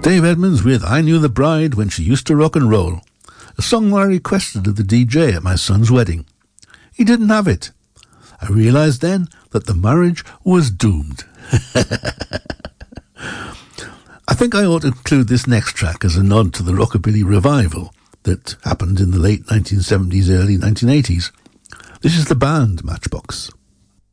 Dave Edmunds with I Knew the Bride When She Used to Rock and Roll, a song I requested of the DJ at my son's wedding. He didn't have it. I realised then that the marriage was doomed. I think I ought to include this next track as a nod to the rockabilly revival that happened in the late 1970s, early 1980s. This is the band Matchbox.